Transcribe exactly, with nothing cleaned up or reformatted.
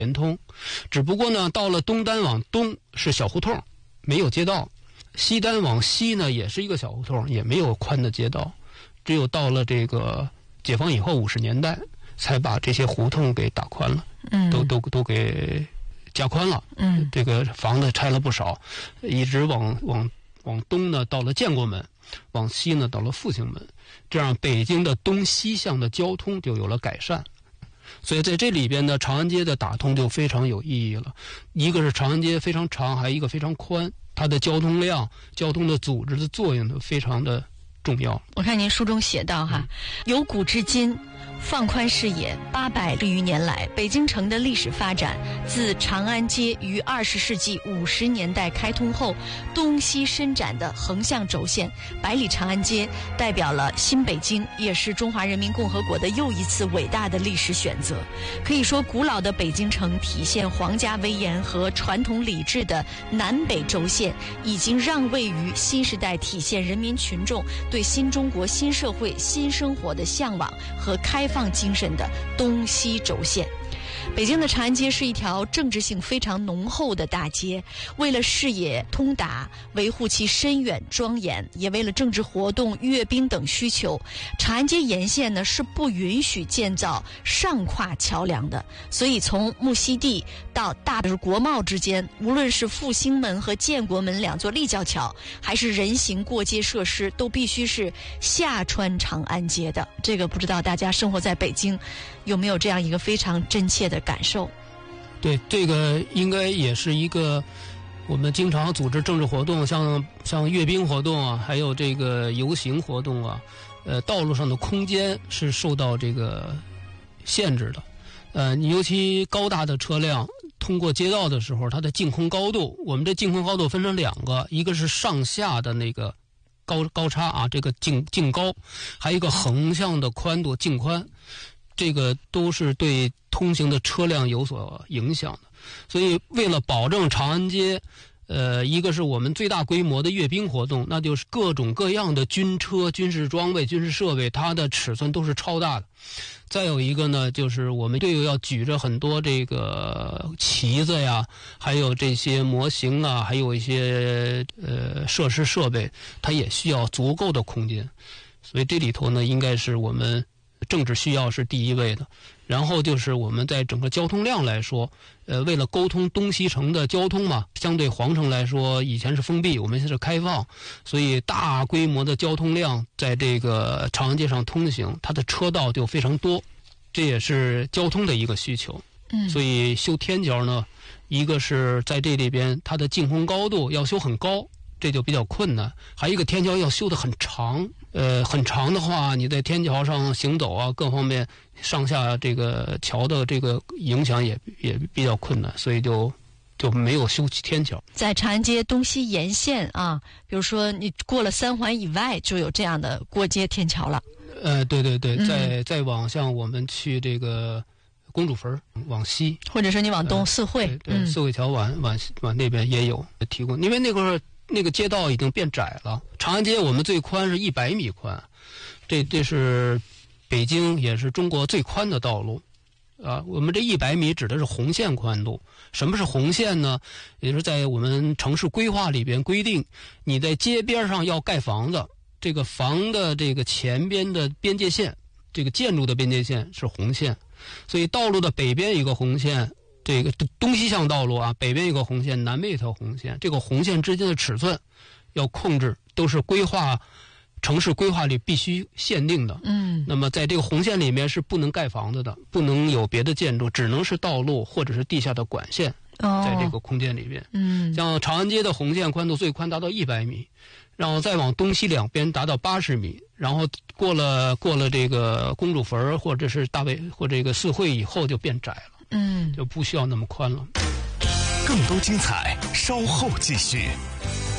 连通。只不过呢，到了东单往东是小胡同，没有街道；西单往西呢，也是一个小胡同，也没有宽的街道。只有到了这个解放以后五十年代，才把这些胡同给打宽了，嗯，都都都给加宽了，嗯，这个房子拆了不少，一直往往往东呢，到了建国门，往西呢，到了复兴门，这样北京的东西向的交通就有了改善。所以在这里边呢，长安街的打通就非常有意义了。一个是长安街非常长，还有一个非常宽，它的交通量、交通的组织的作用都非常的重要。 我看您书中写道哈，嗯、由古至今，放宽视野，八百余年来，北京城的历史发展，自长安街于二十世纪五十年代开通后，东西伸展的横向轴线，百里长安街代表了新北京，也是中华人民共和国的又一次伟大的历史选择。可以说，古老的北京城体现皇家威严和传统礼制的南北轴线，已经让位于新时代体现人民群众对新中国新社会新生活的向往和开放精神的东西轴线。北京的长安街是一条政治性非常浓厚的大街，为了视野通达，维护其深远庄严，也为了政治活动、阅兵等需求，长安街沿线呢是不允许建造上跨桥梁的。所以从木樨地到大国贸之间，无论是复兴门和建国门两座立交桥，还是人行过街设施，都必须是下穿长安街的。这个不知道大家生活在北京有没有这样一个非常真切的感受？ 对，这个应该也是一个我们经常组织政治活动，像像阅兵活动啊，还有这个游行活动啊，呃，道路上的空间是受到这个限制的。呃，尤其高大的车辆通过街道的时候，它的净空高度，我们这净空高度分成两个，一个是上下的那个高高差啊，这个净净高，还有一个横向的宽度净宽。这个都是对通行的车辆有所影响的，所以为了保证长安街，呃，一个是我们最大规模的阅兵活动，那就是各种各样的军车、军事装备、军事设备，它的尺寸都是超大的。再有一个呢，就是我们队友要举着很多这个旗子呀，还有这些模型啊，还有一些呃设施设备，它也需要足够的空间。所以这里头呢，应该是我们政治需要是第一位的，然后就是我们在整个交通量来说，呃，为了沟通东西城的交通嘛，相对皇城来说，以前是封闭，我们现在是开放，所以大规模的交通量在这个长安街上通行，它的车道就非常多，这也是交通的一个需求。嗯，所以修天桥呢，一个是在这里边它的净空高度要修很高，这就比较困难，还有一个天桥要修得很长。呃，很长的话，你在天桥上行走啊，各方面上下这个桥的这个影响也也比较困难，所以就就没有修起天桥。 在长安街东西沿线啊，比如说你过了三环以外，就有这样的过街天桥了。 呃，对对对，嗯、再再往像我们去这个公主坟往西， 或者是你往东、呃、四惠， 对，对嗯、四惠桥往往往那边也有提供，因为那个。那个街道已经变窄了，长安街我们最宽是一百米宽，这这是北京也是中国最宽的道路，啊，我们这一百米指的是红线宽度。什么是红线呢？也就是在我们城市规划里边规定，你在街边上要盖房子，这个房的这个前边的边界线，这个建筑的边界线是红线，所以道路的北边一个红线。这个东西向道路啊，北边一个红线，南边一条红线，这个红线之间的尺寸要控制，都是规划城市规划里必须限定的。嗯，那么在这个红线里面是不能盖房子的，不能有别的建筑，只能是道路或者是地下的管线，在这个空间里面。嗯，像长安街的红线宽度最宽达到一百米，然后再往东西两边达到八十米，然后过了过了这个公主坟或者是大卫或者这个四惠以后就变窄了。嗯，就不需要那么宽了。 更多精彩，稍后继续。